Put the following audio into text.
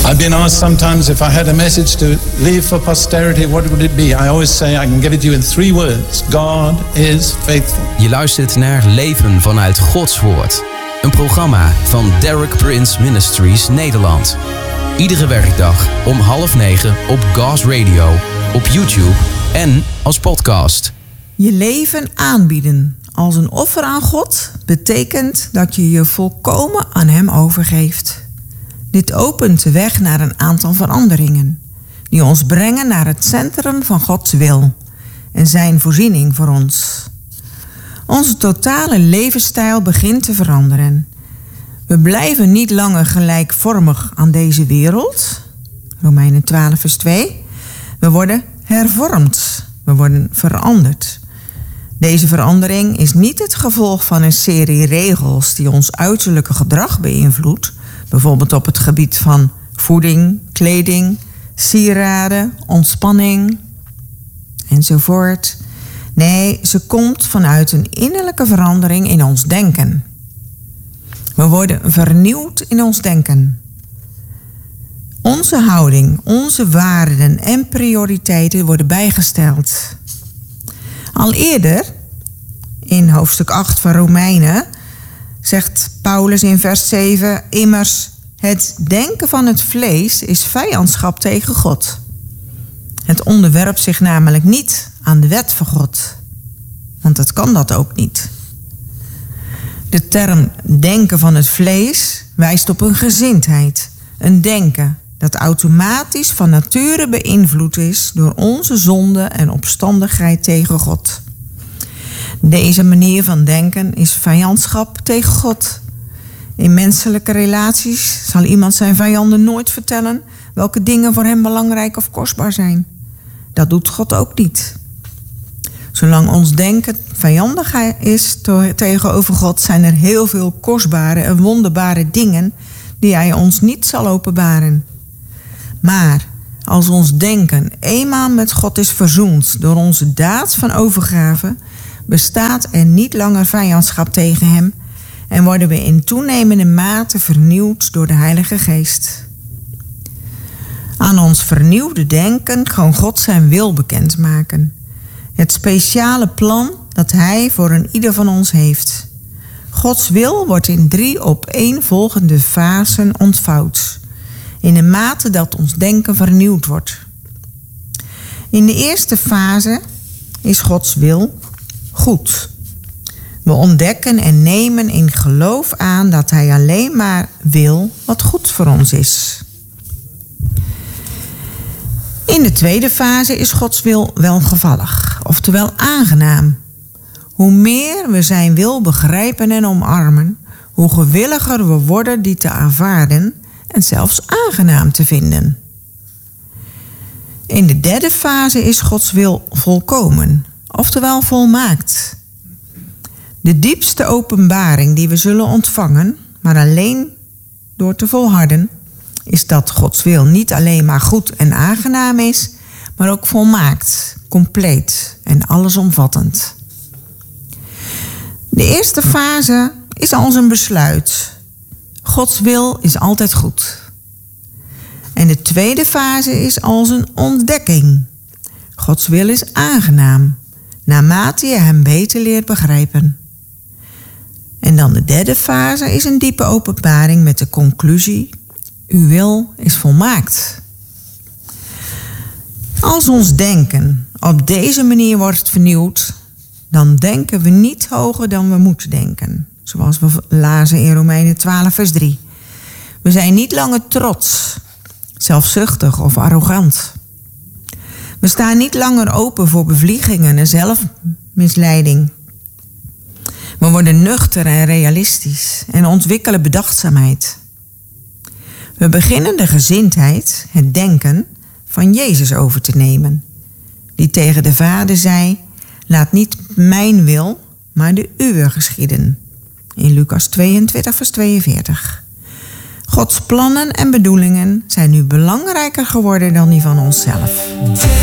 I've been asked sometimes if I had a message to leave for posterity, what would it be? I always say I can give it to you in 3 words. God is faithful. Je luistert naar Leven vanuit Gods Woord. Een programma van Derek Prince Ministries Nederland. Iedere werkdag om 8:30 op Gas Radio, op YouTube en als podcast. Je leven aanbieden als een offer aan God betekent dat je je volkomen aan Hem overgeeft. Dit opent de weg naar een aantal veranderingen die ons brengen naar het centrum van Gods wil en zijn voorziening voor ons. Onze totale levensstijl begint te veranderen. We blijven niet langer gelijkvormig aan deze wereld. Romeinen 12 vers 2. We worden hervormd. We worden veranderd. Deze verandering is niet het gevolg van een serie regels die ons uiterlijke gedrag beïnvloedt. Bijvoorbeeld op het gebied van voeding, kleding, sieraden, ontspanning enzovoort. Nee, ze komt vanuit een innerlijke verandering in ons denken. We worden vernieuwd in ons denken. Onze houding, onze waarden en prioriteiten worden bijgesteld. Al eerder, in hoofdstuk 8 van Romeinen, zegt Paulus in vers 7... Immers, het denken van het vlees is vijandschap tegen God. Het onderwerpt zich namelijk niet aan de wet van God. Want het kan dat ook niet. De term denken van het vlees wijst op een gezindheid. Een denken dat automatisch van nature beïnvloed is door onze zonde en opstandigheid tegen God. Deze manier van denken is vijandschap tegen God. In menselijke relaties zal iemand zijn vijanden nooit vertellen welke dingen voor hem belangrijk of kostbaar zijn. Dat doet God ook niet. Zolang ons denken vijandig is tegenover God, zijn er heel veel kostbare en wonderbare dingen die Hij ons niet zal openbaren. Maar als ons denken eenmaal met God is verzoend door onze daad van overgave, bestaat er niet langer vijandschap tegen Hem en worden we in toenemende mate vernieuwd door de Heilige Geest. Aan ons vernieuwde denken kan God zijn wil bekendmaken. Het speciale plan dat Hij voor een ieder van ons heeft. Gods wil wordt in 3 opeenvolgende fasen ontvouwd, in de mate dat ons denken vernieuwd wordt. In de eerste fase is Gods wil goed. We ontdekken en nemen in geloof aan dat Hij alleen maar wil wat goed voor ons is. In de tweede fase is Gods wil welgevallig, oftewel aangenaam. Hoe meer we zijn wil begrijpen en omarmen, hoe gewilliger we worden die te aanvaarden en zelfs aangenaam te vinden. In de derde fase is Gods wil volkomen, oftewel volmaakt. De diepste openbaring die we zullen ontvangen, maar alleen door te volharden, is dat Gods wil niet alleen maar goed en aangenaam is, maar ook volmaakt, compleet en allesomvattend. De eerste fase is als een besluit. Gods wil is altijd goed. En de tweede fase is als een ontdekking. Gods wil is aangenaam, naarmate je Hem beter leert begrijpen. En dan de derde fase is een diepe openbaring met de conclusie: uw wil is volmaakt. Als ons denken op deze manier wordt vernieuwd, dan denken we niet hoger dan we moeten denken. Zoals we lazen in Romeinen 12 vers 3. We zijn niet langer trots, zelfzuchtig of arrogant. We staan niet langer open voor bevliegingen en zelfmisleiding. We worden nuchter en realistisch en ontwikkelen bedachtzaamheid. We beginnen de gezindheid, het denken, van Jezus over te nemen, die tegen de Vader zei: laat niet mijn wil, maar de uwe geschieden. In Lucas 22 vers 42. Gods plannen en bedoelingen zijn nu belangrijker geworden dan die van onszelf.